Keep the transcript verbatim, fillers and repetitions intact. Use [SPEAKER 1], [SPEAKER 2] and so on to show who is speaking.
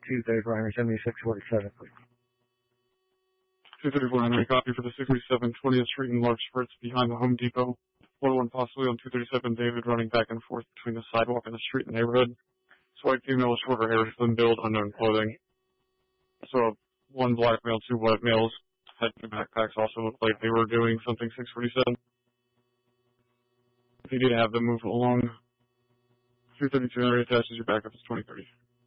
[SPEAKER 1] two third liner, seventy-six forty-seven, please.
[SPEAKER 2] two thirty-four Henry, copy for the six forty-seven twentieth Street in Larch Spritz behind the Home Depot. one oh one possibly on two thirty-seven David running back and forth between the sidewalk and the street in the neighborhood. This white female with shorter hair, slim build, unknown clothing. So one black male, two white males had two backpacks also looked like they were doing something six forty-seven. If you did have them move along, two thirty-two Henry attaches your backup is twenty thirty.